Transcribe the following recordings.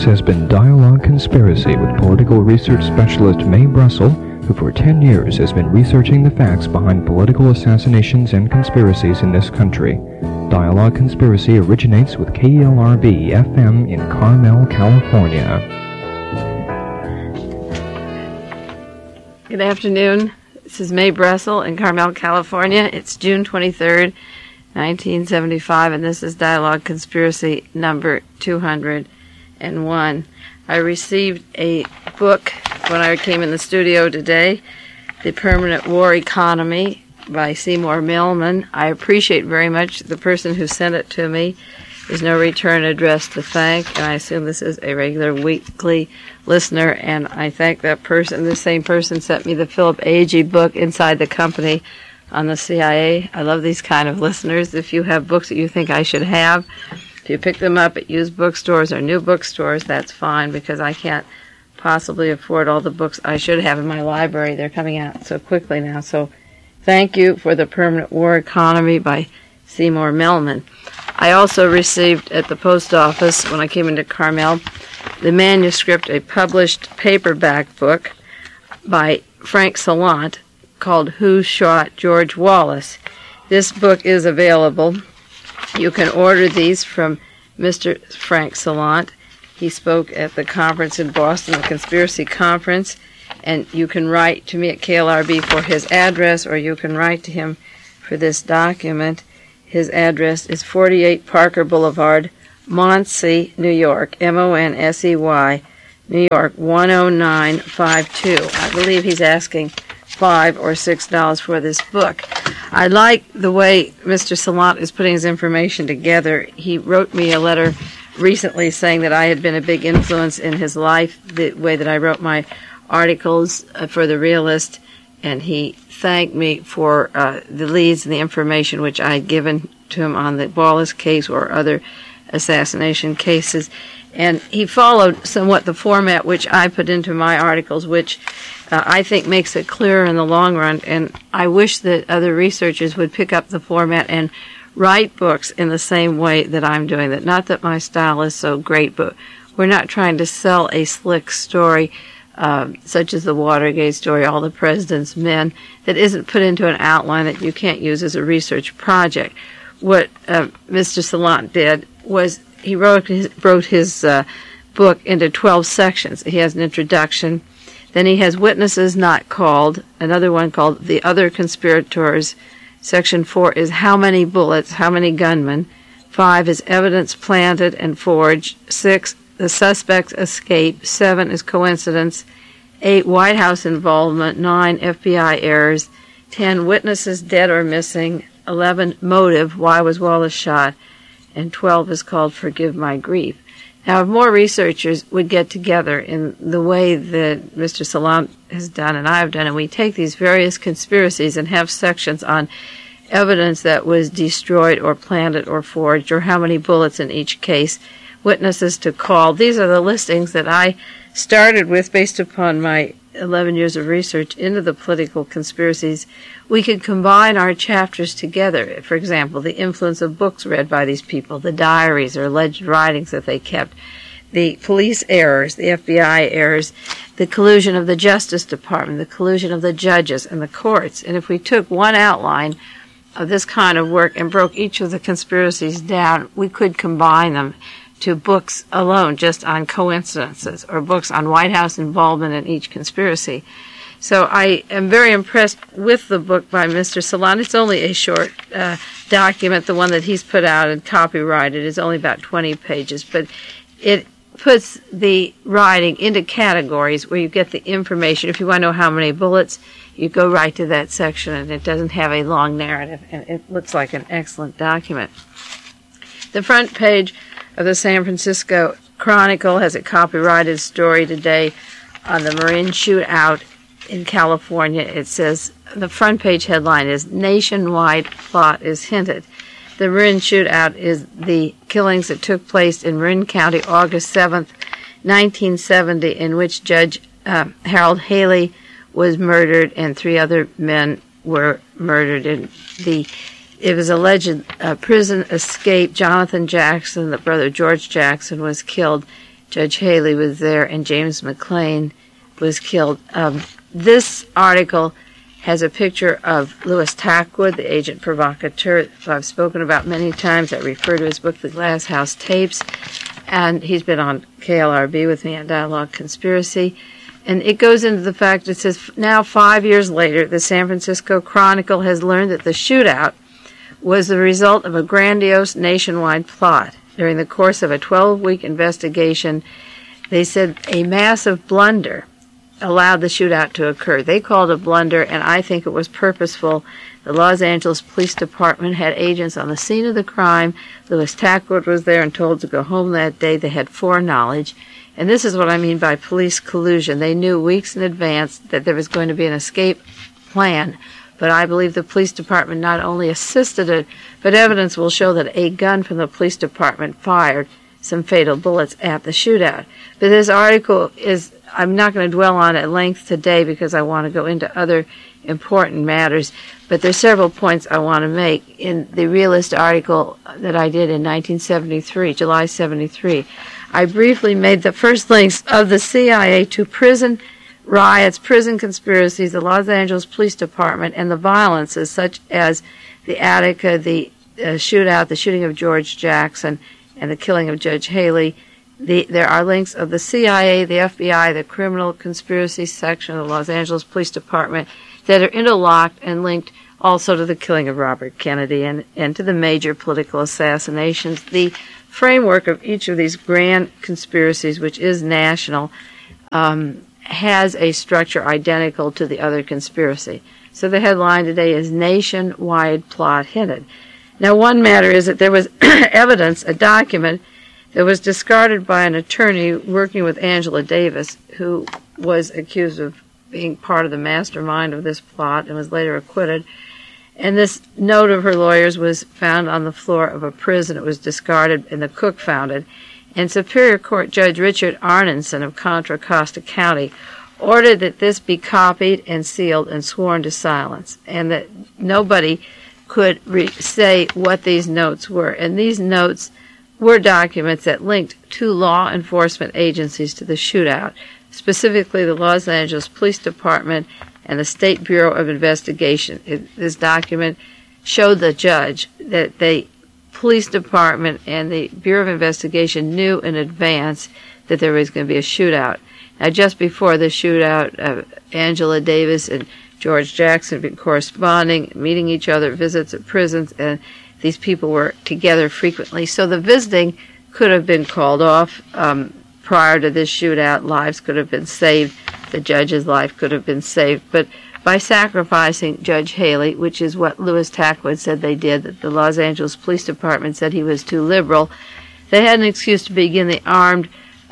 has been Dialogue Conspiracy with political research specialist Mae Brussel, who for 10 years has been researching the facts behind political assassinations and conspiracies in this country. Dialogue Conspiracy originates with KELRB-FM in Carmel, California. Good afternoon. This is Mae Brussel in Carmel, California. It's June 23rd, 1975, and this is Dialogue Conspiracy number 201. I received a book when I came in the studio today, The Permanent War Economy by Seymour Millman. I appreciate very much the person who sent it to me. There's no return address to thank, and I assume this is a regular weekly listener, and I thank that person. The same person sent me the Philip Agee book, Inside the Company, on the CIA. I love these kind of listeners. If you have books that you think I should have, if you pick them up at used bookstores or new bookstores, that's fine, because I can't possibly afford all the books I should have in my library. They're coming out so quickly now. So thank you for The Permanent War Economy by Seymour Millman. I also received at the post office, when I came into Carmel, the manuscript, a published paperback book by Frank Salant called Who Shot George Wallace. This book is available. You can order these from Mr. Frank Salant. He spoke at the conference in Boston, the Conspiracy Conference, and you can write to me at KLRB for his address, or you can write to him for this document. His address is 48 Parker Boulevard, Monsey, New York, Monsey, New York, 10952. I believe he's asking $5 or $6 for this book. I like the way Mr. Salant is putting his information together. He wrote me a letter recently saying that I had been a big influence in his life, the way that I wrote my articles for The Realist, and he thanked me for the leads and the information which I had given to him on the Wallace case or other assassination cases. And he followed somewhat the format which I put into my articles, which I think makes it clearer in the long run. And I wish that other researchers would pick up the format and write books in the same way that I'm doing that. Not that my style is so great, but we're not trying to sell a slick story such as the Watergate story, All the President's Men, that isn't put into an outline that you can't use as a research project. What Mr. Salant did was he wrote his book into 12 sections. He has an introduction. Then he has Witnesses Not Called, another one called The Other Conspirators. Section 4 is How Many Bullets, How Many Gunmen. 5 is Evidence Planted and Forged. 6, The Suspect's Escape. 7 is Coincidence. 8, White House Involvement. 9, FBI Errors. 10, Witnesses Dead or Missing. 11, Motive, Why Was Wallace Shot? And 12 is called Forgive My Grief. Now, if more researchers would get together in the way that Mr. Salant has done and I've done, and we take these various conspiracies and have sections on evidence that was destroyed or planted or forged, or how many bullets in each case, witnesses to call. These are the listings that I started with based upon my 11 years of research into the political conspiracies. We could combine our chapters together. For example, the influence of books read by these people, the diaries or alleged writings that they kept, the police errors, the FBI errors, the collusion of the Justice Department, the collusion of the judges and the courts. And if we took one outline of this kind of work and broke each of the conspiracies down, we could combine them to books alone just on coincidences, or books on White House involvement in each conspiracy. So I am very impressed with the book by Mr. Salant. It's only a short document. The one that he's put out and copyrighted is only about 20 pages, but it puts the writing into categories where you get the information. If you want to know how many bullets, you go right to that section, and it doesn't have a long narrative, and it looks like an excellent document. The front page of the San Francisco Chronicle has a copyrighted story today on the Marin shootout in California. It says, the front page headline is, Nationwide Plot is Hinted. The Marin shootout is the killings that took place in Marin County August 7th, 1970, in which Judge Harold Haley was murdered and 3 other men were murdered. It was alleged prison escape. Jonathan Jackson, the brother George Jackson, was killed Judge Haley was there, and James McClain was killed. This article has a picture of Louis Tackwood, the agent provocateur, who I've spoken about many times. I refer to his book, The Glass House Tapes, and he's been on KLRB with me on Dialogue Conspiracy. And it goes into the fact, it says, now 5 years later, the San Francisco Chronicle has learned that the shootout was the result of a grandiose nationwide plot. During the course of a 12-week investigation, they said a massive blunder allowed the shootout to occur. They called it a blunder, and I think it was purposeful. The Los Angeles Police Department had agents on the scene of the crime. Louis Tackwood was there and told to go home that day. They had foreknowledge. And this is what I mean by police collusion. They knew weeks in advance that there was going to be an escape plan. But I believe the police department not only assisted it, but evidence will show that a gun from the police department fired some fatal bullets at the shootout. But this article is, I'm not going to dwell on it at length today because I want to go into other important matters, but there's several points I want to make. In the Realist article that I did in 1973, July 73, I briefly made the first links of the CIA to prison riots, prison conspiracies, the Los Angeles Police Department, and the violences such as the Attica, the shootout, the shooting of George Jackson, and the killing of Judge Haley. There are links of the CIA, the FBI, the Criminal Conspiracy Section of the Los Angeles Police Department that are interlocked and linked also to the killing of Robert Kennedy and to the major political assassinations. The framework of each of these grand conspiracies, which is national, has a structure identical to the other conspiracy. So the headline today is Nationwide Plot Hinted. Now, one matter is that there was evidence, a document, that was discarded by an attorney working with Angela Davis, who was accused of being part of the mastermind of this plot and was later acquitted. And this note of her lawyers was found on the floor of a prison. It was discarded, and the cook found it. And Superior Court Judge Richard Arneson of Contra Costa County ordered that this be copied and sealed and sworn to silence, and that nobody could say what these notes were. And these notes were documents that linked two law enforcement agencies to the shootout, specifically the Los Angeles Police Department and the State Bureau of Investigation. This document showed the judge that the Police Department and the Bureau of Investigation knew in advance that there was going to be a shootout. Now, just before the shootout, Angela Davis and George Jackson had been corresponding, meeting each other, visits at prisons, and these people were together frequently. So the visiting could have been called off prior to this shootout. Lives could have been saved. The judge's life could have been saved. But by sacrificing Judge Haley, which is what Louis Tackwood said they did, that the Los Angeles Police Department said he was too liberal, they had an excuse to begin the armed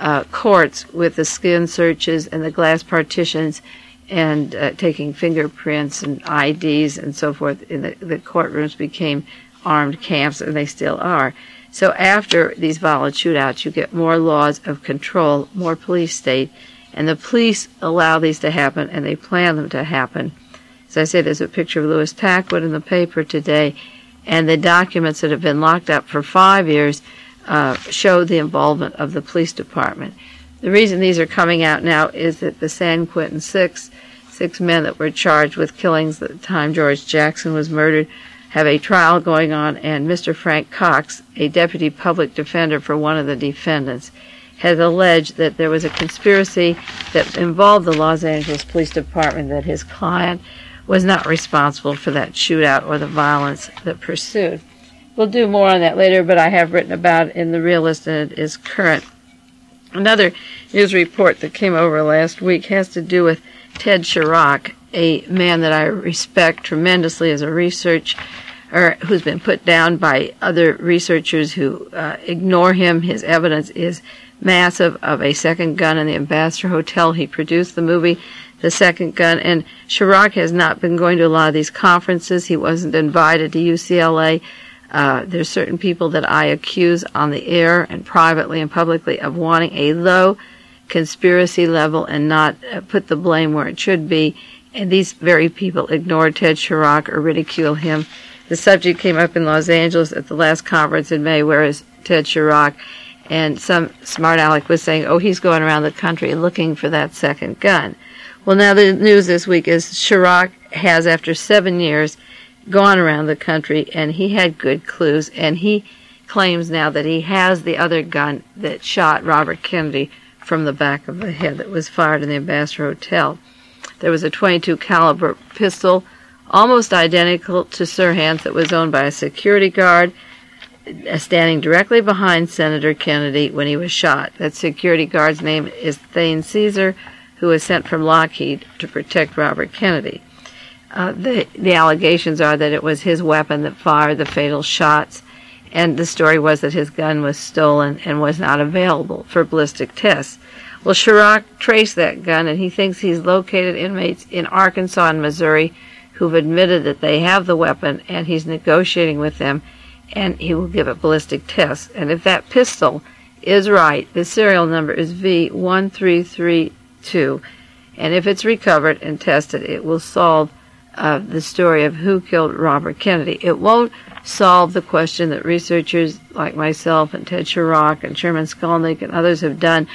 courts with the skin searches and the glass partitions and taking fingerprints and IDs and so forth. In the courtrooms became armed camps, and they still are. So after these violent shootouts, you get more laws of control, more police state, and the police allow these to happen, and they plan them to happen. As I say, there's a picture of Louis Tackwood in the paper today, and the documents that have been locked up for 5 years show the involvement of the police department. The reason these are coming out now is that the San Quentin six men that were charged with killings at the time George Jackson was murdered, have a trial going on, and Mr. Frank Cox, a deputy public defender for one of the defendants, has alleged that there was a conspiracy that involved the Los Angeles Police Department, that his client was not responsible for that shootout or the violence that pursued. We'll do more on that later, but I have written about it in the Realist, and it is current. Another news report that came over last week has to do with Ted Chirac, a man that I respect tremendously as a researcher, who's been put down by other researchers who ignore him. His evidence is massive of a second gun in the Ambassador Hotel. He produced the movie, The Second Gun, and Chirac has not been going to a lot of these conferences. He wasn't invited to UCLA. There's certain people that I accuse on the air and privately and publicly of wanting a low conspiracy level and not put the blame where it should be. And these very people ignore Ted Chirac or ridicule him. The subject came up in Los Angeles at the last conference in May, where is Ted Chirac? And some smart aleck was saying, oh, he's going around the country looking for that second gun. Well, now the news this week is Chirac has, after 7 years, gone around the country, and he had good clues, and he claims now that he has the other gun that shot Robert Kennedy from the back of the head that was fired in the Ambassador Hotel. There was a .22 caliber pistol, almost identical to Sirhan's, that was owned by a security guard standing directly behind Senator Kennedy when he was shot. That security guard's name is Thane Caesar, who was sent from Lockheed to protect Robert Kennedy. The allegations are that it was his weapon that fired the fatal shots, and the story was that his gun was stolen and was not available for ballistic tests. Well, Chirac traced that gun, and he thinks he's located inmates in Arkansas and Missouri who've admitted that they have the weapon, and he's negotiating with them, and he will give it ballistic tests. And if that pistol is right, the serial number is V1332, and if it's recovered and tested, it will solve the story of who killed Robert Kennedy. It won't solve the question that researchers like myself and Ted Chirac and Chairman Skolnick and others have done,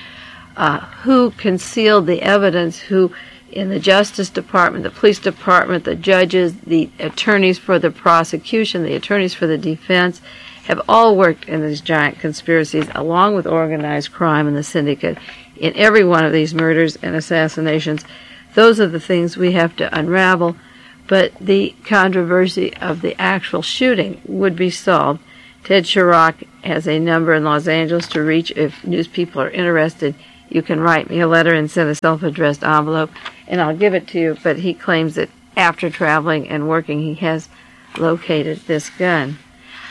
who concealed the evidence, who in the Justice Department, the police department, the judges, the attorneys for the prosecution, the attorneys for the defense, have all worked in these giant conspiracies along with organized crime and the syndicate in every one of these murders and assassinations. Those are the things we have to unravel, but the controversy of the actual shooting would be solved. Ted Chirac has a number in Los Angeles to reach. If news people are interested, you can write me a letter and send a self-addressed envelope, and I'll give it to you. But he claims that after traveling and working, he has located this gun.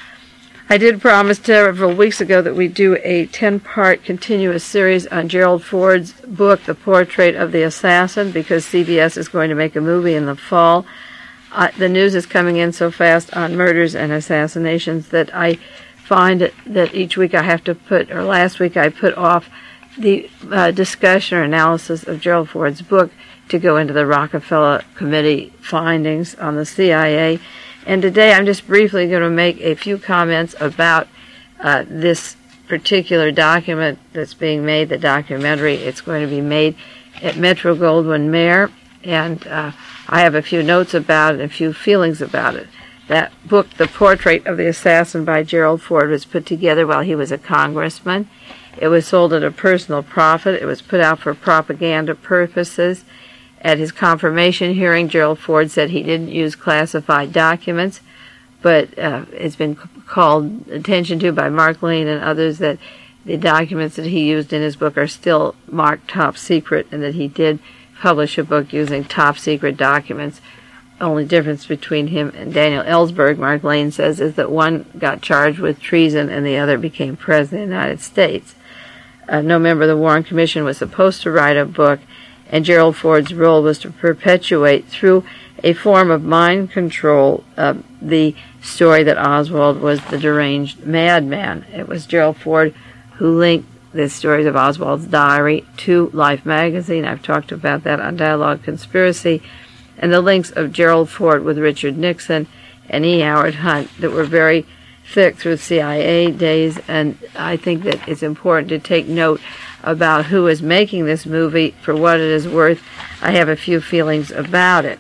I did promise several weeks ago that we'd do a 10-part continuous series on Gerald Ford's book, The Portrait of the Assassin, because CBS is going to make a movie in the fall. The news is coming in so fast on murders and assassinations that I find that each week I have to put, or last week I put off the discussion or analysis of Gerald Ford's book to go into the Rockefeller Committee findings on the CIA. And today I'm just briefly going to make a few comments about this particular document that's being made, the documentary. It's going to be made at Metro-Goldwyn-Mayer, and I have a few notes about it, a few feelings about it. That book, The Portrait of the Assassin by Gerald Ford, was put together while he was a congressman. It was sold at a personal profit. It was put out for propaganda purposes. At his confirmation hearing, Gerald Ford said he didn't use classified documents, but it's been called attention to by Mark Lane and others that the documents that he used in his book are still marked top secret, and that he did publish a book using top secret documents. Only difference between him and Daniel Ellsberg, Mark Lane says, is that one got charged with treason and the other became president of the United States. No member of the Warren Commission was supposed to write a book, and Gerald Ford's role was to perpetuate through a form of mind control the story that Oswald was the deranged madman. It was Gerald Ford who linked the stories of Oswald's diary to Life magazine. I've talked about that on Dialogue Conspiracy, and the links of Gerald Ford with Richard Nixon and E. Howard Hunt that were very thick through CIA days. And I think that it's important to take note about who is making this movie. For what it is worth, I have a few feelings about it.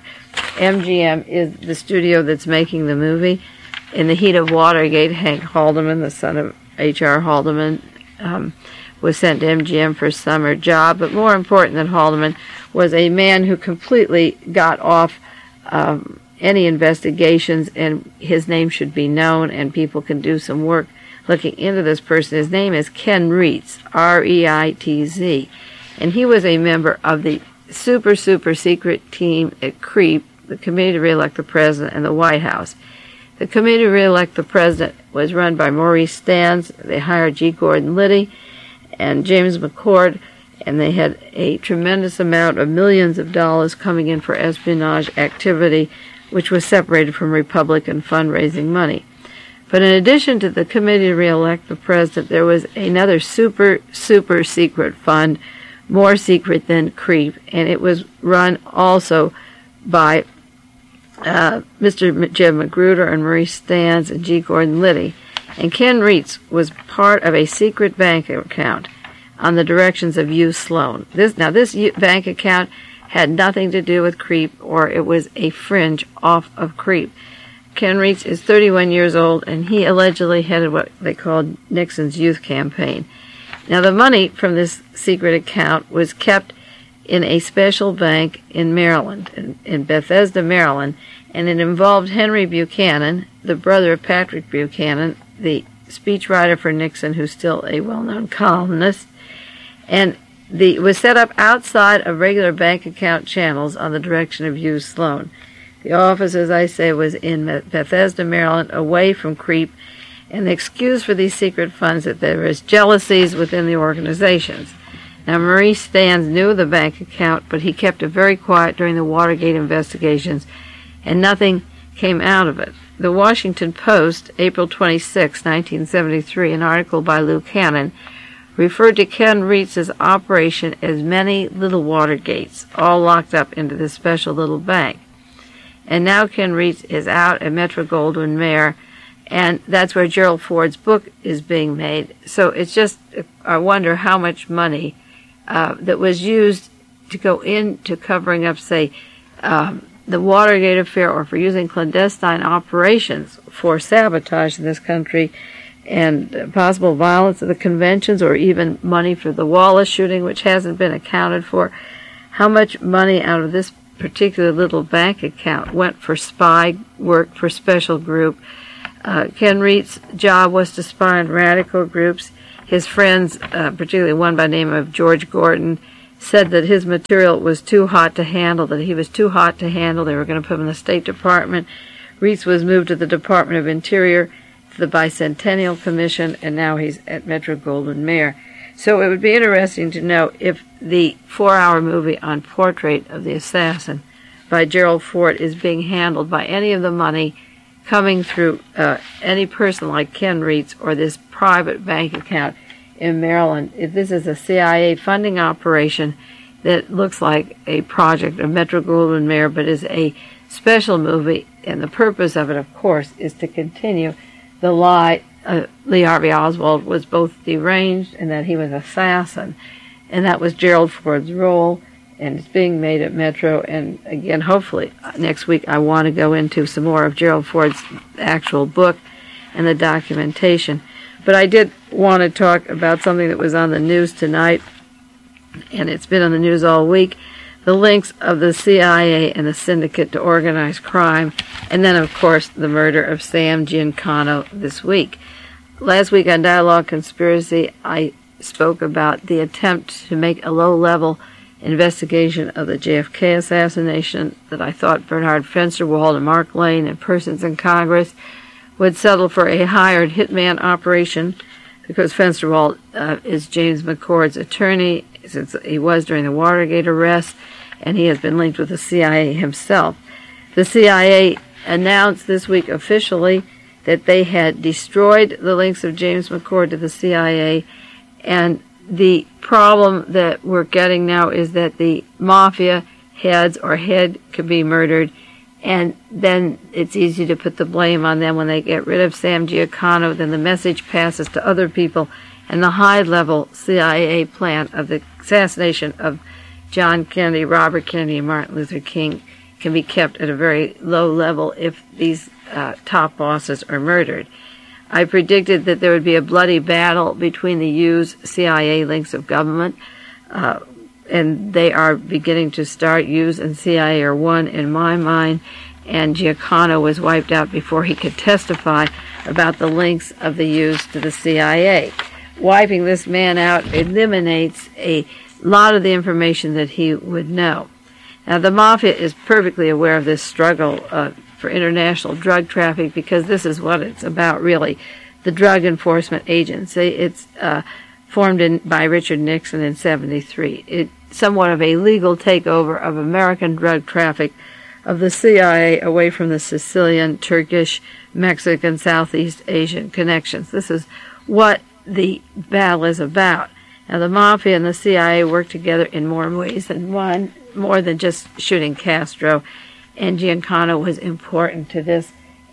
MGM is the studio that's making the movie. In the heat of Watergate, Hank Haldeman, the son of H.R. Haldeman, was sent to MGM for a summer job. But more important than Haldeman was a man who completely got off any investigations, and his name should be known, and people can do some work looking into this person. His name is Ken Reitz, R-E-I-T-Z, and he was a member of the super secret team at CREEP, the Committee to Re-elect the President, and the White House. The Committee to Re-elect the President was run by Maurice Stans. They hired G. Gordon Liddy and James McCord, and they had a tremendous amount of millions of dollars coming in for espionage activity, which was separated from Republican fundraising money. But in addition to the Committee to Re-elect the President, there was another super secret fund, more secret than CREEP, and it was run also by Mr. Jeb Magruder and Maurice Stans and G. Gordon Liddy. And Ken Reitz was part of a secret bank account on the directions of Hugh Sloan. This bank account had nothing to do with CREEP, or it was a fringe off of CREEP. Ken Reitz is 31 years old, and he allegedly headed what they called Nixon's youth campaign. Now, the money from this secret account was kept in a special bank in Maryland, in Bethesda, Maryland, and it involved Henry Buchanan, the brother of Patrick Buchanan, the speechwriter for Nixon, who's still a well-known columnist, and it was set up outside of regular bank account channels on the direction of Hugh Sloan. The office, as I say, was in Bethesda, Maryland, away from CREEP, and the excuse for these secret funds that there was jealousies within the organizations. Now, Maurice Stans knew the bank account, but he kept it very quiet during the Watergate investigations, and nothing came out of it. The Washington Post, April 26, 1973, an article by Lou Cannon, referred to Ken Reitz's operation as many little Watergates, all locked up into this special little bank. And now Ken Reitz is out at Metro-Goldwyn-Mayer, and that's where Gerald Ford's book is being made. So it's just, I wonder how much money that was used to go into covering up, say, the Watergate affair, or for using clandestine operations for sabotage in this country, and possible violence at the conventions, or even money for the Wallace shooting, which hasn't been accounted for. How much money out of this particular little bank account went for spy work for special group? Ken Reitz's job was to spy on radical groups. His friends, particularly one by the name of George Gordon, said that his material was too hot to handle, that he was too hot to handle. They were going to put him in the State Department. Reitz was moved to the Department of Interior, the Bicentennial Commission, and now he's at Metro-Goldwyn-Mayer. So it would be interesting to know if the 4-hour movie on Portrait of the Assassin by Gerald Ford is being handled by any of the money coming through any person like Ken Reitz, or this private bank account in Maryland. If this is a CIA funding operation that looks like a project of Metro-Goldwyn-Mayer, but is a special movie, and the purpose of it, of course, is to continue the lie Lee Harvey Oswald was both deranged and that he was an assassin, and that was Gerald Ford's role, and it's being made at Metro. And again, hopefully next week I want to go into some more of Gerald Ford's actual book and the documentation. But I did want to talk about something that was on the news tonight, and it's been on the news all week, the links of the CIA and the syndicate to organized crime, and then, of course, the murder of Sam Giancana this week. Last week on Dialogue Conspiracy, I spoke about the attempt to make a low-level investigation of the JFK assassination, that I thought Bernard Fensterwald and Mark Lane and persons in Congress would settle for a hired hitman operation, because Fensterwald is James McCord's attorney since he was during the Watergate arrest, and he has been linked with the CIA himself. The CIA announced this week officially that they had destroyed the links of James McCord to the CIA, and the problem that we're getting now is that the mafia heads or head could be murdered, and then it's easy to put the blame on them. When they get rid of Sam Giancana, then the message passes to other people, and the high-level CIA plan of the assassination of John Kennedy, Robert Kennedy, and Martin Luther King can be kept at a very low level if these top bosses are murdered. I predicted that there would be a bloody battle between the Hughes CIA links of government, and they are beginning to start. Hughes and CIA are one in my mind, and Giancana was wiped out before he could testify about the links of the Hughes to the CIA. Wiping this man out eliminates a lot of the information that he would know. Now, the mafia is perfectly aware of this struggle for international drug traffic, because this is what it's about, really. The Drug Enforcement Agency. It's formed by Richard Nixon in 1973. It's somewhat of a legal takeover of American drug traffic of the CIA away from the Sicilian, Turkish, Mexican, Southeast Asian connections. This is what the battle is about. Now, the mafia and the CIA work together in more ways than one, more than just shooting Castro, and Giancana was important to this.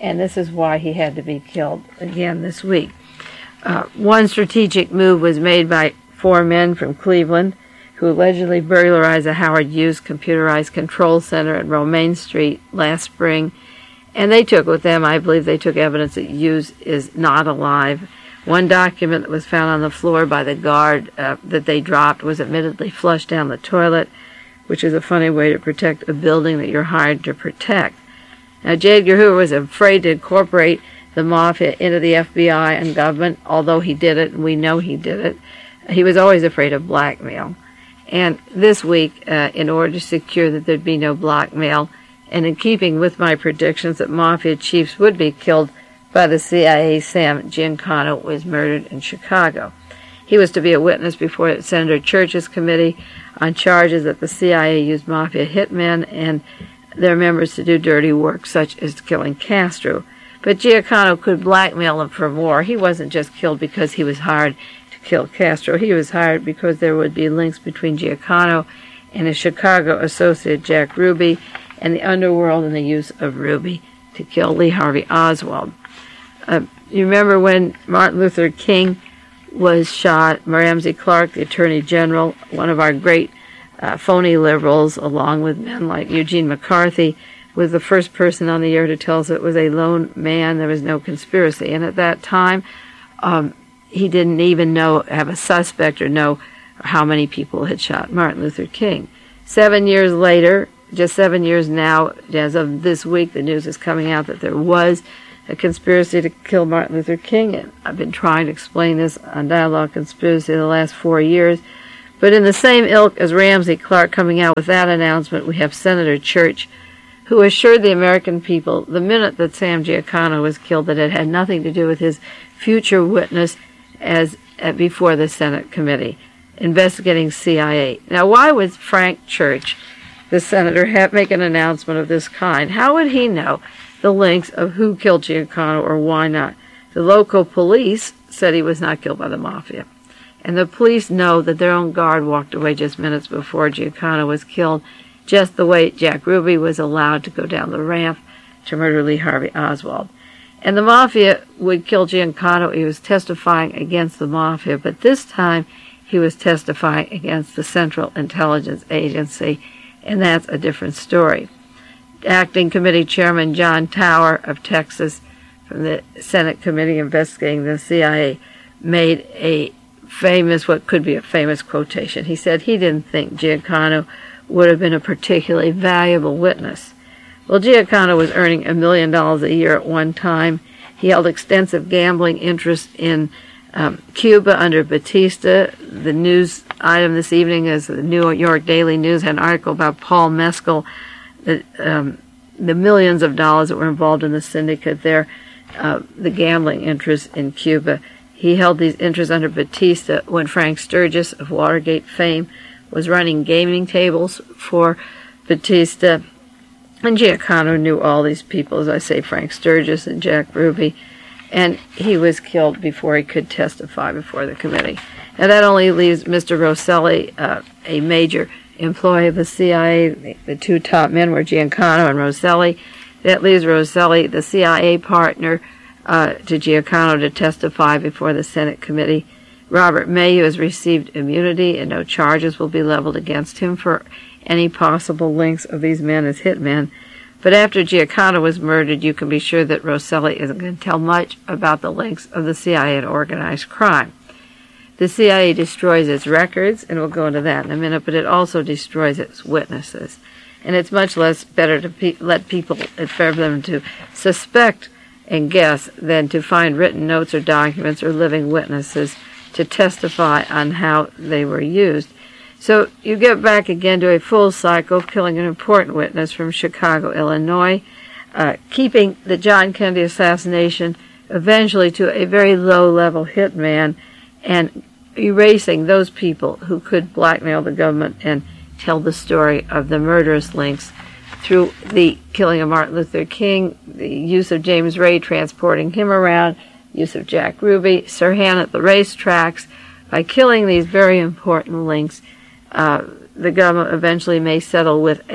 and this is why he had to be killed again this week. One strategic move was made by 4 men from Cleveland who allegedly burglarized the Howard Hughes Computerized Control Center at Romaine Street last spring, and they took with them, I believe they took evidence that Hughes is not alive. One document that was found on the floor by the guard that they dropped was admittedly flushed down the toilet, which is a funny way to protect a building that you're hired to protect. Now, J. Edgar Hoover was afraid to incorporate the mafia into the FBI and government, although he did it, and we know he did it. He was always afraid of blackmail. And this week, in order to secure that there'd be no blackmail, and in keeping with my predictions that mafia chiefs would be killed by the CIA, Sam Giancana was murdered in Chicago. He was to be a witness before Senator Church's committee on charges that the CIA used mafia hitmen and their members to do dirty work, such as killing Castro. But Giancana could blackmail him for more. He wasn't just killed because he was hired to kill Castro. He was hired because there would be links between Giancana and his Chicago associate Jack Ruby and the underworld and the use of Ruby to kill Lee Harvey Oswald. You remember when Martin Luther King was shot, Ramsey Clark, the Attorney General, one of our great phony liberals, along with men like Eugene McCarthy, was the first person on the air to tell us it was a lone man, there was no conspiracy. And at that time, he didn't even have a suspect or know how many people had shot Martin Luther King. 7 years later, just 7 years now, as of this week, the news is coming out that there was a conspiracy to kill Martin Luther King. And I've been trying to explain this on Dialogue Conspiracy the last 4 years. But in the same ilk as Ramsey Clark coming out with that announcement, we have Senator Church, who assured the American people the minute that Sam Giancana was killed that it had nothing to do with his future witness as before the Senate committee investigating CIA. Now, why would Frank Church, the senator, make an announcement of this kind? How would he know the links of who killed Giancana or why not? The local police said he was not killed by the mafia. And the police know that their own guard walked away just minutes before Giancana was killed, just the way Jack Ruby was allowed to go down the ramp to murder Lee Harvey Oswald. And the mafia would kill Giancana. He was testifying against the mafia, but this time he was testifying against the Central Intelligence Agency, and that's a different story. Acting Committee Chairman John Tower of Texas from the Senate Committee investigating the CIA made what could be a famous quotation. He said he didn't think Giancana would have been a particularly valuable witness. Well, Giancana was earning $1 million a year at one time. He held extensive gambling interests in Cuba under Batista. The news item this evening is the New York Daily News had an article about Paul Mescal, the millions of dollars that were involved in the syndicate there, the gambling interests in Cuba. He held these interests under Batista when Frank Sturgis of Watergate fame was running gaming tables for Batista. And Giancana knew all these people, as I say, Frank Sturgis and Jack Ruby, and he was killed before he could testify before the committee. Now that only leaves Mr. Rosselli, a major employee of the CIA. The two top men were Giancana and Rosselli. That leaves Rosselli, the CIA partner, to Giancana to testify before the Senate committee. Robert Mayhew has received immunity and no charges will be leveled against him for any possible links of these men as hitmen. But after Giancana was murdered, you can be sure that Rosselli isn't going to tell much about the links of the CIA to organized crime. The CIA destroys its records, and we'll go into that in a minute, but it also destroys its witnesses. And it's much less better to let people, it's better for them to suspect and guess than to find written notes or documents or living witnesses to testify on how they were used. So you get back again to a full cycle of killing an important witness from Chicago, Illinois, keeping the John Kennedy assassination eventually to a very low-level hitman, and erasing those people who could blackmail the government and tell the story of the murderous links through the killing of Martin Luther King, the use of James Ray transporting him around, use of Jack Ruby, Sirhan at the racetracks. By killing these very important links, the government eventually may settle with a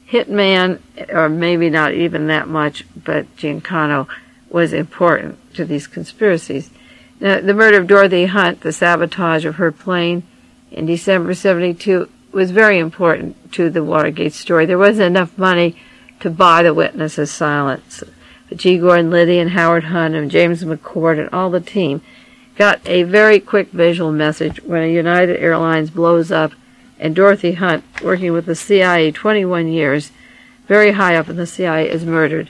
hitman, or maybe not even that much, but Giancana was important to these conspiracies. Now, the murder of Dorothy Hunt, the sabotage of her plane in December 1972, was very important to the Watergate story. There wasn't enough money to buy the witnesses' silence. But G. Gordon Liddy and Howard Hunt and James McCord and all the team got a very quick visual message when a United Airlines blows up and Dorothy Hunt, working with the CIA 21 years, very high up in the CIA, is murdered.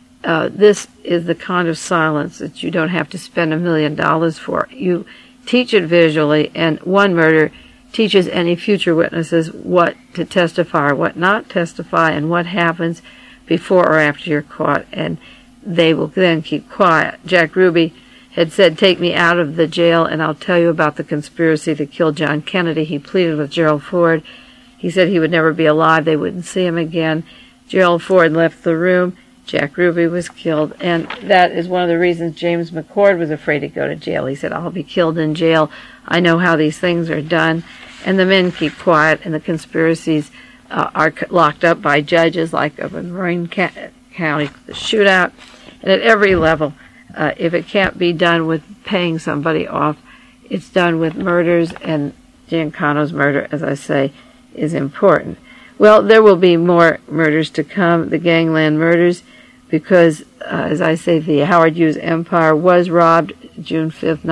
This is the kind of silence that you don't have to spend $1 million for. You teach it visually, and one murder teaches any future witnesses what to testify or what not testify and what happens before or after you're caught, and they will then keep quiet. Jack Ruby had said, "Take me out of the jail and I'll tell you about the conspiracy to kill John Kennedy." He pleaded with Gerald Ford. He said he would never be alive. They wouldn't see him again. Gerald Ford left the room. Jack Ruby was killed, and that is one of the reasons James McCord was afraid to go to jail. He said, "I'll be killed in jail. I know how these things are done." And the men keep quiet, and the conspiracies are locked up by judges, like of Marin County, the shootout, and at every level. If it can't be done with paying somebody off, it's done with murders, and Giancana's murder, as I say, is important. Well, there will be more murders to come, the gangland murders, because, as I say, the Howard Hughes empire was robbed June 5th,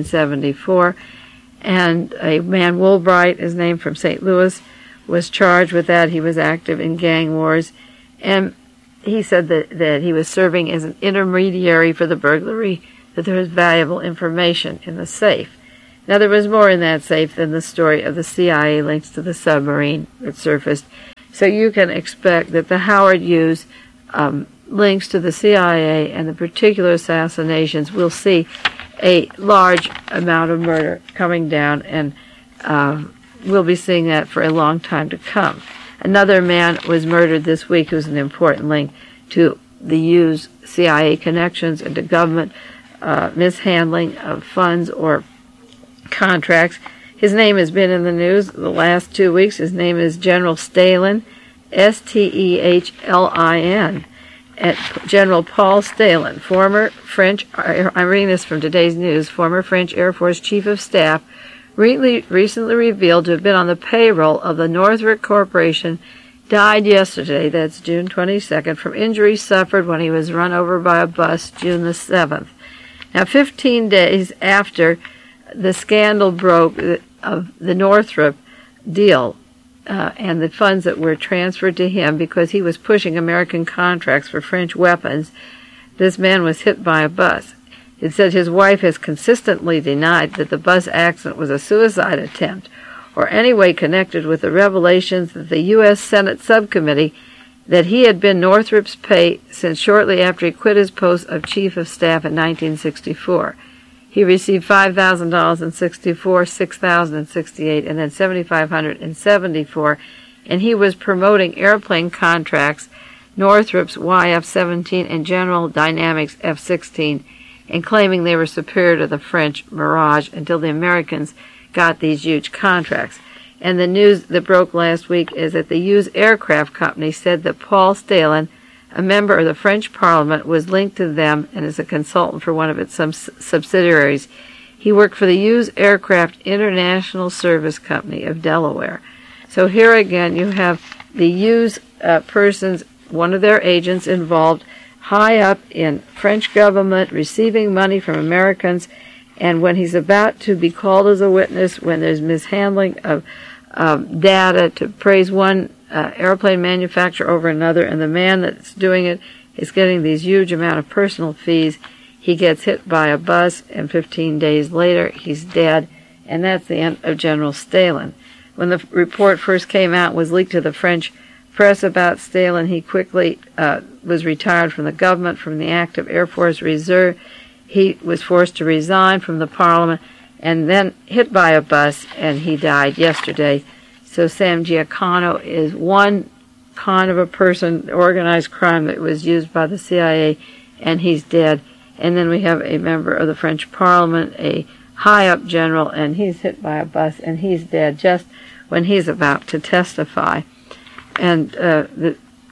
1974, and a man, Woolbright, his name, from St. Louis, was charged with that. He was active in gang wars, and he said that he was serving as an intermediary for the burglary, that there was valuable information in the safe. Now, there was more in that safe than the story of the CIA links to the submarine that surfaced. So you can expect that the Howard Hughes links to the CIA and the particular assassinations, we'll see a large amount of murder coming down, and we'll be seeing that for a long time to come. Another man was murdered this week who's an important link to the Hughes CIA connections and to government mishandling of funds or contracts. His name has been in the news the last 2 weeks. His name is General Stalin, Stehlin. General Paul Stalin, former French, I'm reading this from today's news, former French Air Force Chief of Staff, recently revealed to have been on the payroll of the Northrop Corporation, died yesterday, that's June 22nd, from injuries suffered when he was run over by a bus June the 7th. Now, 15 days after the scandal broke of the Northrop deal and the funds that were transferred to him because he was pushing American contracts for French weapons, this man was hit by a bus. It said his wife has consistently denied that the bus accident was a suicide attempt or any way connected with the revelations that the U.S. Senate subcommittee that he had been Northrop's pay since shortly after he quit his post of Chief of Staff in 1964. He received $5,000 in 64, $6,000 in 68, and then $7,500 in 74, and he was promoting airplane contracts, Northrop's YF-17 and General Dynamics F-16, and claiming they were superior to the French Mirage until the Americans got these huge contracts. And the news that broke last week is that the Hughes Aircraft Company said that Paul Stalin, a member of the French Parliament, was linked to them and is a consultant for one of its subsidiaries. He worked for the Hughes Aircraft International Service Company of Delaware. So here again you have the Hughes persons, one of their agents involved, high up in French government, receiving money from Americans, and when he's about to be called as a witness, when there's mishandling of data to praise one airplane manufacturer over another, and the man that's doing it is getting these huge amount of personal fees, he gets hit by a bus, and 15 days later he's dead, and that's the end of General Stalin. When the report first came out, was leaked to the French press about Stalin, he quickly was retired from the government, from the active Air Force Reserve. He was forced to resign from the Parliament and then hit by a bus, and he died yesterday. So Sam Giancana is one kind of a person, organized crime that was used by the CIA, and he's dead. And then we have a member of the French Parliament, a high-up general, and he's hit by a bus, and he's dead just when he's about to testify. And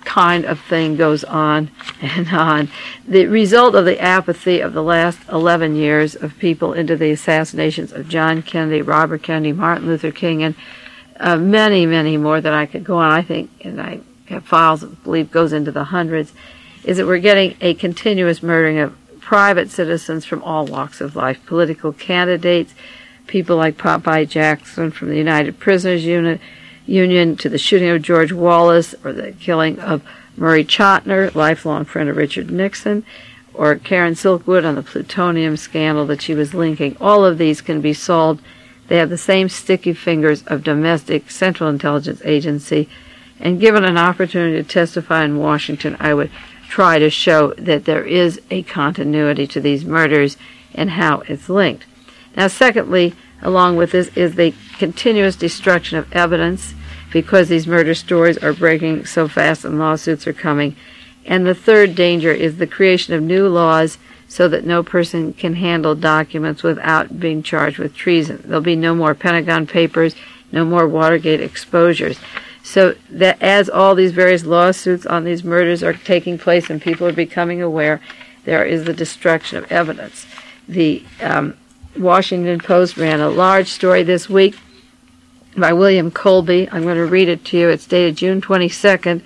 kind of thing goes on and on. The result of the apathy of the last 11 years of people into the assassinations of John Kennedy, Robert Kennedy, Martin Luther King, and many, many more that I could go on, I think, and I have files that I believe goes into the hundreds, is that we're getting a continuous murdering of private citizens from all walks of life, political candidates, people like Popeye Jackson from the United Prisoners Union to the shooting of George Wallace, or the killing of Murray Chotiner, lifelong friend of Richard Nixon, or Karen Silkwood on the plutonium scandal that she was linking. All of these can be solved. They have the same sticky fingers of domestic Central Intelligence Agency, and given an opportunity to testify in Washington, I would try to show that there is a continuity to these murders and how it's linked. Now, secondly, along with this is the continuous destruction of evidence, because these murder stories are breaking so fast and lawsuits are coming. And the third danger is the creation of new laws so that no person can handle documents without being charged with treason. There'll be no more Pentagon Papers, no more Watergate exposures. So that as all these various lawsuits on these murders are taking place and people are becoming aware, there is the destruction of evidence. The Washington Post ran a large story this week by William Colby. I'm going to read it to you. It's dated June 22nd,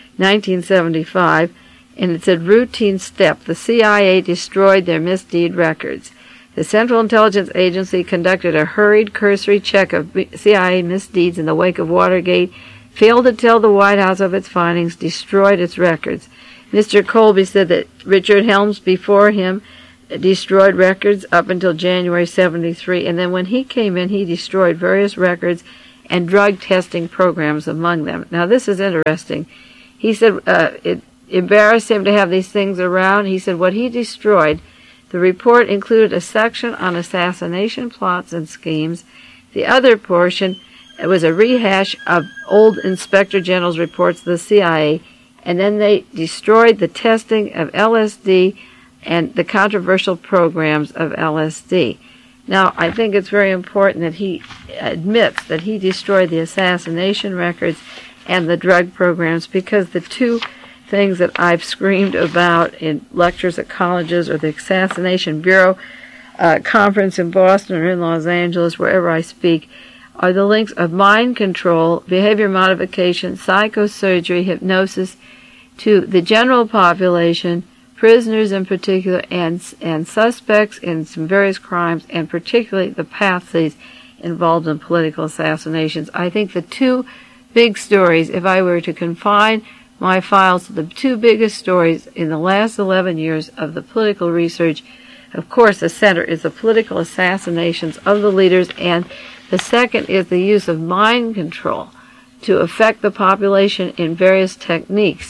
1975, and it said, "Routine step. The CIA destroyed their misdeed records. The Central Intelligence Agency conducted a hurried, cursory check of CIA misdeeds in the wake of Watergate, failed to tell the White House of its findings, destroyed its records." Mr. Colby said that Richard Helms before him destroyed records up until January 73, and then when he came in, he destroyed various records and drug testing programs among them. Now, this is interesting. He said it embarrassed him to have these things around. He said what he destroyed, the report included a section on assassination plots and schemes. The other portion, it was a rehash of old Inspector General's reports to the CIA, and then they destroyed the testing of LSD and the controversial programs of LSD. Now, I think it's very important that he admits that he destroyed the assassination records and the drug programs, because the two things that I've screamed about in lectures at colleges, or the Assassination Bureau conference in Boston or in Los Angeles, wherever I speak, are the links of mind control, behavior modification, psychosurgery, hypnosis to the general population, prisoners in particular, and suspects in some various crimes, and particularly the patsies involved in political assassinations. I think the two big stories, if I were to confine my files to the two biggest stories in the last 11 years of the political research, of course the center is the political assassinations of the leaders, and the second is the use of mind control to affect the population in various techniques.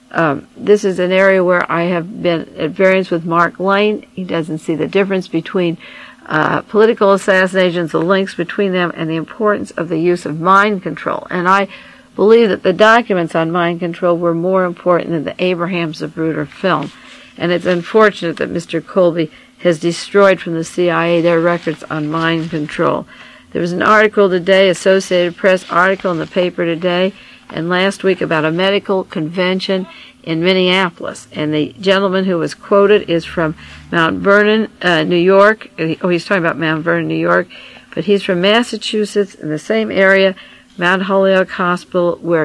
This is an area where I have been at variance with Mark Lane. He doesn't see the difference between political assassinations, the links between them, and the importance of the use of mind control. And I believe that the documents on mind control were more important than the Abraham Zapruder film. And it's unfortunate that Mr. Colby has destroyed from the CIA their records on mind control. There was an article today, Associated Press article in the paper today, and last week about a medical convention in Minneapolis. And the gentleman who was quoted is from Mount Vernon, New York. He's talking about Mount Vernon, New York, but he's from Massachusetts, in the same area, Mount Holyoke Hospital, where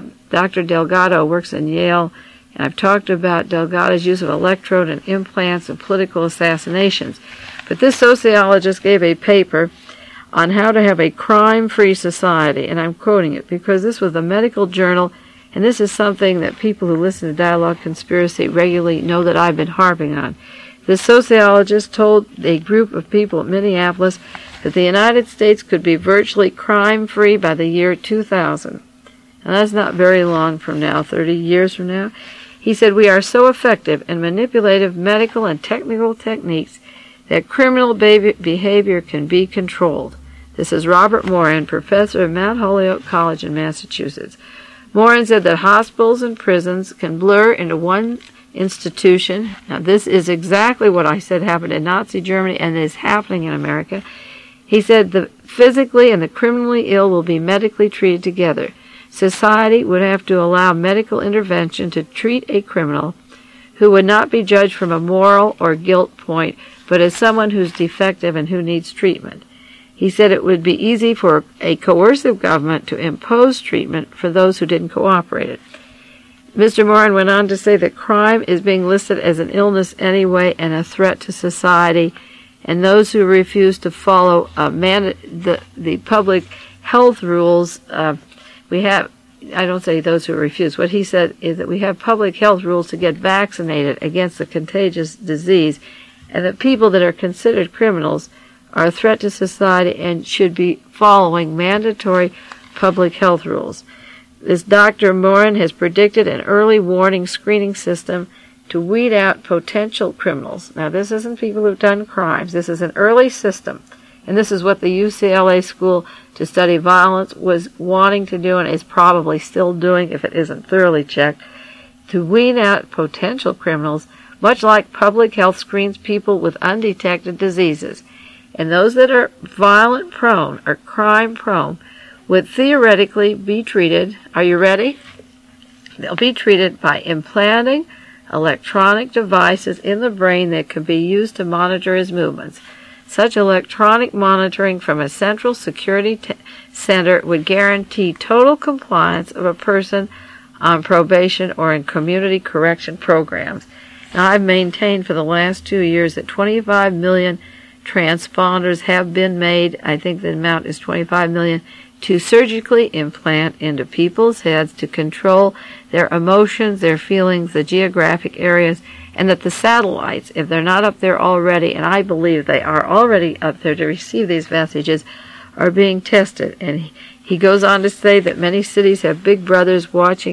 Dr. Delgado works in Yale. And I've talked about Delgado's use of electrode and implants in political assassinations. But this sociologist gave a paper on how to have a crime-free society, and I'm quoting it because this was a medical journal, and this is something that people who listen to Dialogue Conspiracy regularly know that I've been harping on. This sociologist told a group of people in Minneapolis that the United States could be virtually crime-free by the year 2000. And that's not very long from now, 30 years from now. He said, "We are so effective in manipulative medical and technical techniques that criminal behavior can be controlled." This is Robert Moran, professor of Mount Holyoke College in Massachusetts. Moran said that hospitals and prisons can blur into one institution. Now, this is exactly what I said happened in Nazi Germany and is happening in America. He said the physically and the criminally ill will be medically treated together. society would have to allow medical intervention to treat a criminal who would not be judged from a moral or guilt point, but as someone who's defective and who needs treatment. He said it would be easy for a coercive government to impose treatment for those who didn't cooperate. Mr. Moran went on to say that crime is being listed as an illness anyway and a threat to society, and those who refuse to follow the public health rules, I don't say those who refuse. What he said is that we have public health rules to get vaccinated against the contagious disease, and that people that are considered criminals are a threat to society and should be following mandatory public health rules. This Dr. Moran has predicted an early warning screening system to weed out potential criminals. Now, this isn't people who've done crimes. This is an early system. And this is what the UCLA School to Study Violence was wanting to do and is probably still doing if it isn't thoroughly checked, to weed out potential criminals, much like public health screens people with undetected diseases. And those that are violent prone or crime prone would theoretically be treated, are you ready? They'll be treated by implanting electronic devices in the brain that can be used to monitor his movements. Such electronic monitoring from a central security center would guarantee total compliance of a person on probation or in community correction programs. Now, I've maintained for the last 2 years that 25 million transponders have been made. I think the amount is 25 million to surgically implant into people's heads to control their emotions, their feelings, the geographic areas, and that the satellites, if they're not up there already, and I believe they are already up there to receive these messages, are being tested. And he goes on to say that many cities have big brothers watching